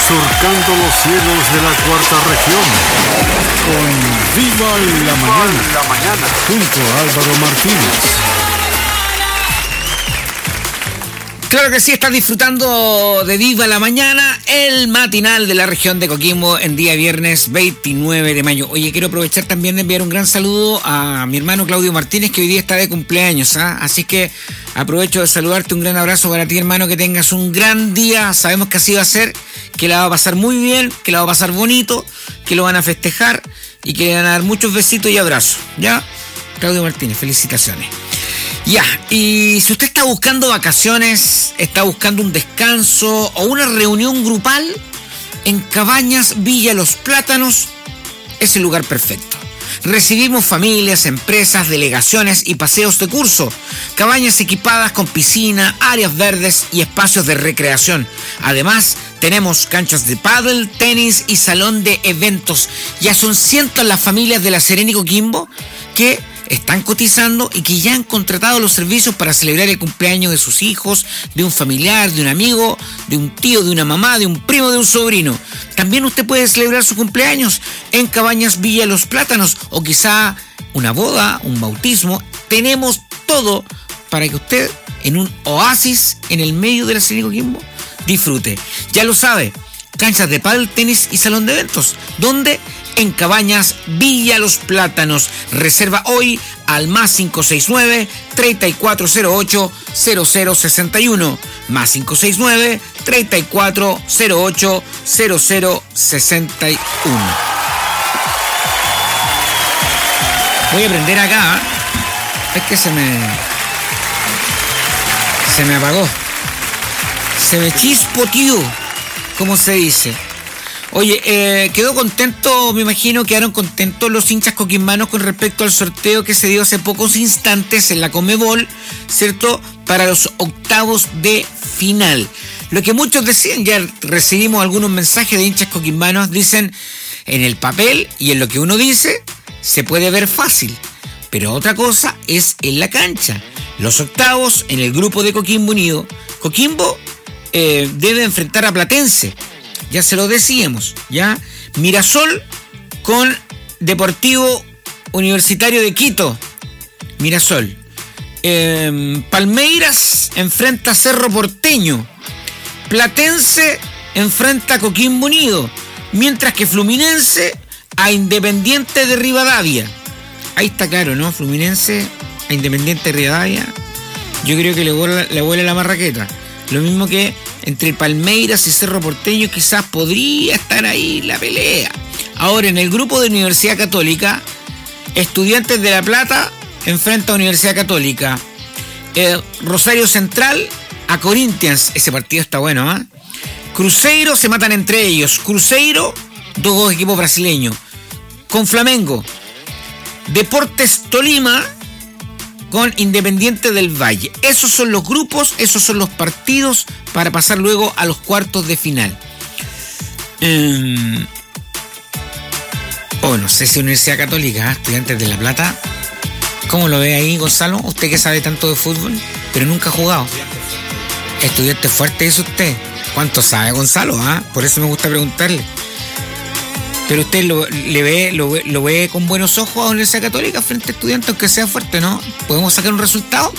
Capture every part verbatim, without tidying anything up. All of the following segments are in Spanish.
surcando los cielos de la cuarta región, con Viva la Mañana, la mañana. Junto a Álvaro Martínez. Claro que sí, estás disfrutando de Viva la Mañana, el matinal de la región de Coquimbo en día viernes veintinueve de mayo. Oye, quiero aprovechar también de enviar un gran saludo a mi hermano Claudio Martínez, que hoy día está de cumpleaños, ¿ah? Así que aprovecho de saludarte, un gran abrazo para ti, hermano, que tengas un gran día. Sabemos que así va a ser, que la va a pasar muy bien, que la va a pasar bonito, que lo van a festejar y que le van a dar muchos besitos y abrazos, ¿ya? Claudio Martínez, felicitaciones. Ya, y si usted está buscando vacaciones, está buscando un descanso o una reunión grupal, en Cabañas Villa Los Plátanos es el lugar perfecto. Recibimos familias, empresas, delegaciones y paseos de curso. Cabañas equipadas con piscina, áreas verdes y espacios de recreación. Además, tenemos canchas de pádel, tenis y salón de eventos. Ya son cientos las familias de La Serena y Coquimbo que están cotizando y que ya han contratado los servicios para celebrar el cumpleaños de sus hijos, de un familiar, de un amigo, de un tío, de una mamá, de un primo, de un sobrino. También usted puede celebrar su cumpleaños en Cabañas Villa Los Plátanos o quizá una boda, un bautismo. Tenemos todo para que usted en un oasis en el medio de La Serena y Coquimbo disfrute. Ya lo sabe, canchas de pádel, tenis y salón de eventos. ¿Dónde? En Cabañas Villa Los Plátanos. Reserva hoy al más cinco seis nueve, treinta y cuatro cero ocho, cero cero sesenta y uno. Más cinco seis nueve, treinta y cuatro cero ocho, cero cero sesenta y uno. Voy a prender acá. Es que se me... Se me apagó. Se me chispoteó, como se dice. Oye, eh, quedó contento, me imagino, quedaron contentos los hinchas coquimbanos con respecto al sorteo que se dio hace pocos instantes en la Conmebol, ¿cierto? Para los octavos de final. Lo que muchos decían, ya recibimos algunos mensajes de hinchas coquimbanos, dicen, en el papel y en lo que uno dice, se puede ver fácil, pero otra cosa es en la cancha. Los octavos en el grupo de Coquimbo Unido. Coquimbo eh, debe enfrentar a Platense. Ya se lo decíamos, ¿ya? Mirasol con Deportivo Universitario de Quito. Mirasol. Eh, Palmeiras enfrenta a Cerro Porteño. Platense enfrenta a Coquimbo Unido. Mientras que Fluminense a Independiente de Rivadavia. Ahí está claro, ¿no? Fluminense a Independiente de Rivadavia. Yo creo que le vuela, le vuela la marraqueta. Lo mismo que entre Palmeiras y Cerro Porteño, quizás podría estar ahí la pelea. Ahora, en el grupo de Universidad Católica, Estudiantes de La Plata enfrenta a Universidad Católica. Eh, Rosario Central a Corinthians. Ese partido está bueno, ¿eh? Cruzeiro se matan entre ellos. Cruzeiro, dos equipos brasileños. Con Flamengo. Deportes Tolima con Independiente del Valle. Esos son los grupos, esos son los partidos para pasar luego a los cuartos de final. Um, oh, no sé si Universidad Católica, ¿eh? Estudiantes de La Plata. ¿Cómo lo ve ahí, Gonzalo? Usted que sabe tanto de fútbol, pero nunca ha jugado. Estudiante fuerte es usted. ¿Cuánto sabe, Gonzalo? ¿Ah? Por eso me gusta preguntarle. Pero usted lo, le ve, lo, lo ve con buenos ojos a la Universidad Católica frente a Estudiantes, aunque sea fuerte, ¿no? ¿Podemos sacar un resultado?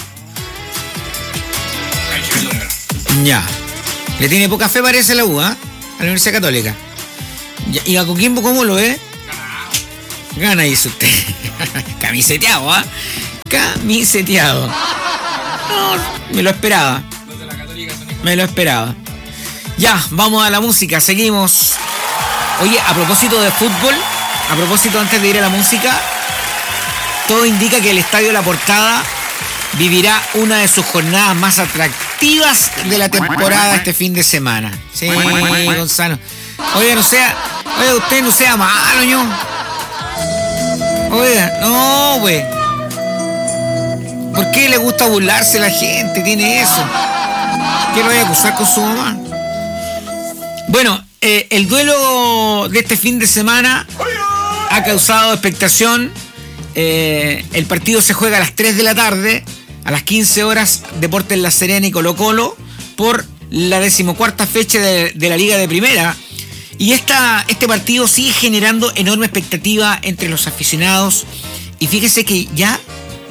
Ya. Le tiene poca fe, parece, la U, ¿eh? A la Universidad Católica. Ya. ¿Y a Coquimbo cómo lo ve? Gana, dice usted. Camiseteado, ¿ah? ¿eh? Camiseteado. No, me lo esperaba. Me lo esperaba. Ya, vamos a la música, seguimos. Oye, a propósito de fútbol, a propósito antes de ir a la música, todo indica que el Estadio La Portada vivirá una de sus jornadas más atractivas de la temporada este fin de semana. Sí, Gonzalo. Oiga, no sea, oiga, usted no sea malo, ño. Oiga, no, güey. ¿Por qué le gusta burlarse la gente? Tiene eso. ¿Qué lo voy a acusar con su mamá? Bueno, eh, el duelo de este fin de semana ha causado expectación. Eh, el partido se juega a las tres de la tarde, a las quince horas, Deportes La Serena y Colo Colo, por la decimocuarta fecha de, de la Liga de Primera. Y esta, este partido sigue generando enorme expectativa entre los aficionados. Y fíjese que ya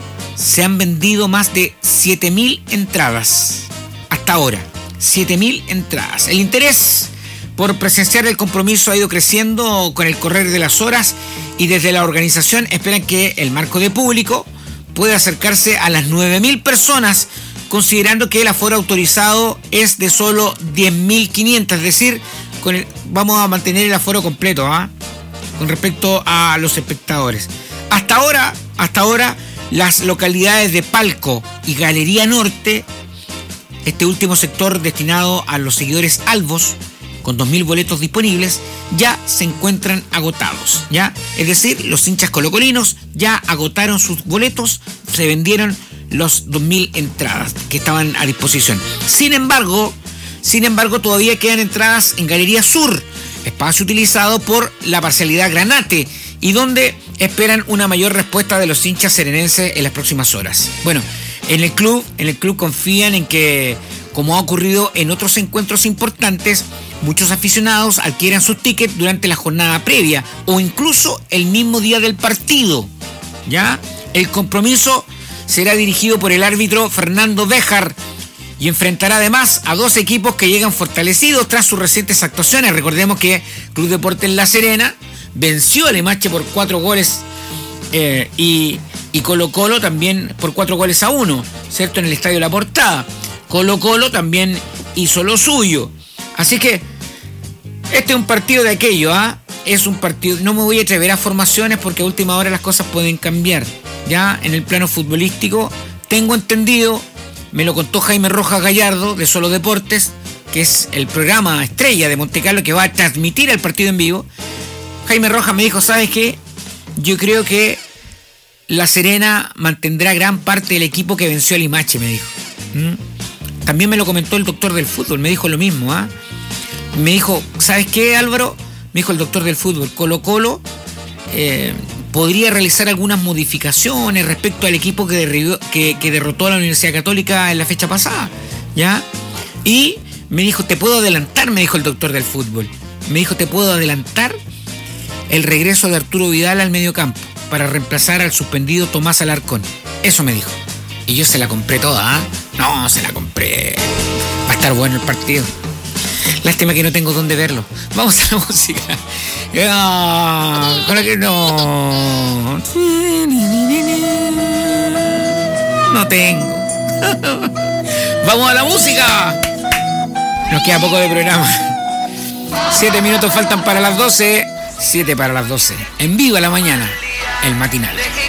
se han vendido más de siete mil entradas. Hasta ahora, siete mil entradas. El interés por presenciar el compromiso ha ido creciendo con el correr de las horas. Y desde la organización esperan que el marco de público pueda acercarse a las nueve mil personas, considerando que el aforo autorizado es de solo diez mil quinientos, es decir, con el, vamos a mantener el aforo completo, ¿ah? Con respecto a los espectadores. Hasta ahora, hasta ahora, las localidades de Palco y Galería Norte, este último sector destinado a los seguidores albos, con dos mil boletos disponibles, ya se encuentran agotados, ¿ya? Es decir, los hinchas colocolinos ya agotaron sus boletos, se vendieron los dos mil entradas que estaban a disposición. Sin embargo, sin embargo, todavía quedan entradas en Galería Sur, espacio utilizado por la parcialidad Granate, y donde esperan una mayor respuesta de los hinchas serenenses en las próximas horas. Bueno, en el club, en el club confían en que, como ha ocurrido en otros encuentros importantes, muchos aficionados adquieran sus tickets durante la jornada previa o incluso el mismo día del partido, ¿ya? El compromiso será dirigido por el árbitro Fernando Béjar y enfrentará además a dos equipos que llegan fortalecidos tras sus recientes actuaciones. Recordemos que Club Deportes La Serena venció a Limache por cuatro goles eh, y, y Colo Colo también por cuatro goles a uno, ¿cierto? En el Estadio La Portada. Colo Colo también hizo lo suyo. Así que este es un partido de aquello, ¿ah? ¿eh? Es un partido, no me voy a atrever a formaciones porque a última hora las cosas pueden cambiar. Ya en el plano futbolístico, tengo entendido, me lo contó Jaime Rojas Gallardo de Solo Deportes, que es el programa estrella de Montecarlo que va a transmitir el partido en vivo. Jaime Rojas me dijo, ¿sabes qué? Yo creo que La Serena mantendrá gran parte del equipo que venció a Limache, me dijo. ¿Mm? También me lo comentó el doctor del fútbol, me dijo lo mismo, ¿ah? ¿eh? Me dijo, ¿sabes qué, Álvaro? Me dijo el doctor del fútbol, Colo Colo eh, podría realizar algunas modificaciones respecto al equipo que, derribó, que, que derrotó a la Universidad Católica en la fecha pasada, ¿ya? Y me dijo, te puedo adelantar, me dijo el doctor del fútbol. Me dijo, te puedo adelantar el regreso de Arturo Vidal al mediocampo para reemplazar al suspendido Tomás Alarcón. Eso me dijo. Y yo se la compré toda, ¿eh? No, se la compré. Va a estar bueno el partido. Lástima que no tengo dónde verlo. Vamos a la música. Ah, con la que no. No tengo. Vamos a la música. Nos queda poco de programa. Siete minutos faltan para las doce. Siete para las doce. En Viva la Mañana, el matinal.